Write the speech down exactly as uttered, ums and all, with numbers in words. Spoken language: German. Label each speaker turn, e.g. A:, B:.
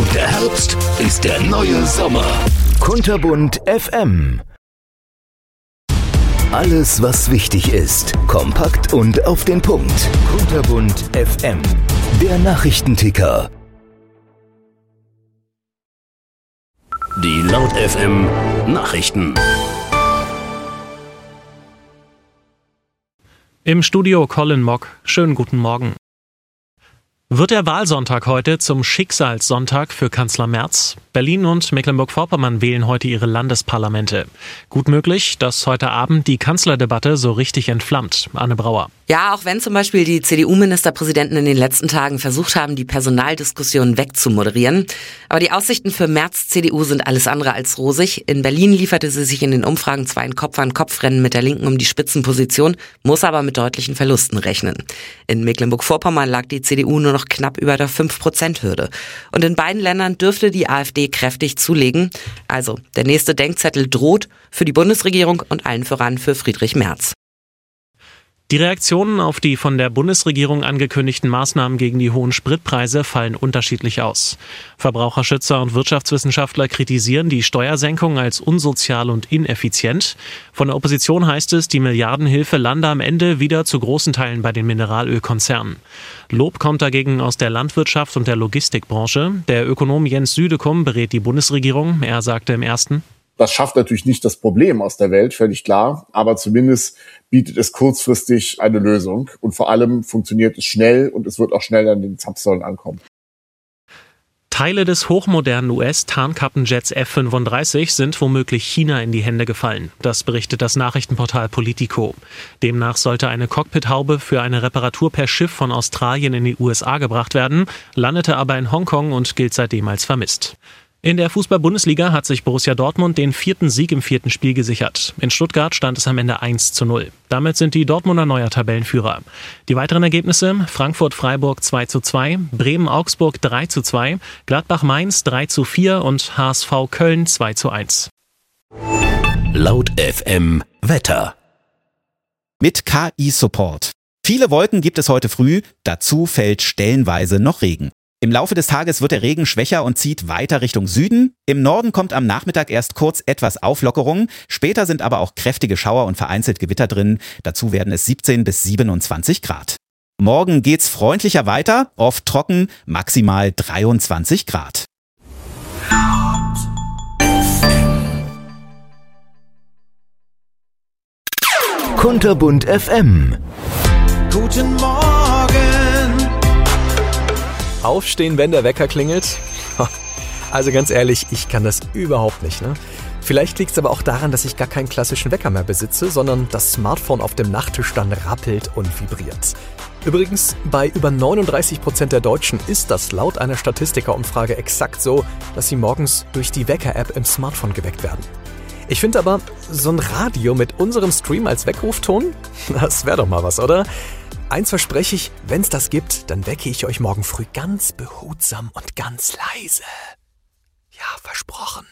A: Der Herbst ist der neue Sommer. Kunterbunt F M. Alles, was wichtig ist, kompakt und auf den Punkt. Kunterbunt F M. Der Nachrichtenticker. Die Laut F M Nachrichten.
B: Im Studio Colin Mock. Schönen guten Morgen. Wird der Wahlsonntag heute zum Schicksalssonntag für Kanzler Merz? Berlin und Mecklenburg-Vorpommern wählen heute ihre Landesparlamente. Gut möglich, dass heute Abend die Kanzlerdebatte so richtig entflammt. Anne Brauer.
C: Ja, auch wenn zum Beispiel die C D U-Ministerpräsidenten in den letzten Tagen versucht haben, die Personaldiskussion wegzumoderieren. Aber die Aussichten für Merz' C D U sind alles andere als rosig. In Berlin lieferte sie sich in den Umfragen zwar ein Kopf-an-Kopf-Rennen mit der Linken um die Spitzenposition, muss aber mit deutlichen Verlusten rechnen. In Mecklenburg-Vorpommern lag die C D U nur noch knapp über der fünf Prozent Hürde. Und in beiden Ländern dürfte die AfD kräftig zulegen. Also, der nächste Denkzettel droht für die Bundesregierung und allen voran für Friedrich Merz.
B: Die Reaktionen auf die von der Bundesregierung angekündigten Maßnahmen gegen die hohen Spritpreise fallen unterschiedlich aus. Verbraucherschützer und Wirtschaftswissenschaftler kritisieren die Steuersenkung als unsozial und ineffizient. Von der Opposition heißt es, die Milliardenhilfe lande am Ende wieder zu großen Teilen bei den Mineralölkonzernen. Lob kommt dagegen aus der Landwirtschaft und der Logistikbranche. Der Ökonom Jens Südekum berät die Bundesregierung. Er sagte im ersten:
D: Das schafft natürlich nicht das Problem aus der Welt, völlig klar, aber zumindest bietet es kurzfristig eine Lösung und vor allem funktioniert es schnell und es wird auch schnell an den Zapfsäulen ankommen.
B: Teile des hochmodernen U S-Tarnkappenjets F fünfunddreißig sind womöglich China in die Hände gefallen. Das berichtet das Nachrichtenportal Politico. Demnach sollte eine Cockpithaube für eine Reparatur per Schiff von Australien in die U S A gebracht werden, landete aber in Hongkong und gilt seitdem als vermisst. In der Fußball-Bundesliga hat sich Borussia Dortmund den vierten Sieg im vierten Spiel gesichert. In Stuttgart stand es am Ende eins zu null. Damit sind die Dortmunder neuer Tabellenführer. Die weiteren Ergebnisse: Frankfurt-Freiburg zwei zu zwei, Bremen-Augsburg drei zu zwei, Gladbach-Mainz drei zu vier und H S V Köln zwei zu eins.
A: Laut F M Wetter.
E: Mit K I-Support. Viele Wolken gibt es heute früh, dazu fällt stellenweise noch Regen. Im Laufe des Tages wird der Regen schwächer und zieht weiter Richtung Süden. Im Norden kommt am Nachmittag erst kurz etwas Auflockerung. Später sind aber auch kräftige Schauer und vereinzelt Gewitter drin. Dazu werden es siebzehn bis siebenundzwanzig Grad. Morgen geht's freundlicher weiter, oft trocken, maximal dreiundzwanzig Grad.
A: Kunterbunt F M.
F: Guten Morgen. Aufstehen, wenn der Wecker klingelt? Also ganz ehrlich, ich kann das überhaupt nicht, ne? Vielleicht liegt es aber auch daran, dass ich gar keinen klassischen Wecker mehr besitze, sondern das Smartphone auf dem Nachttisch dann rappelt und vibriert. Übrigens, bei über neununddreißig Prozent der Deutschen ist das laut einer Statistikerumfrage exakt so, dass sie morgens durch die Wecker-App im Smartphone geweckt werden. Ich finde aber, so ein Radio mit unserem Stream als Weckrufton, das wäre doch mal was, oder? Eins verspreche ich, wenn es das gibt, dann wecke ich euch morgen früh ganz behutsam und ganz leise. Ja, versprochen.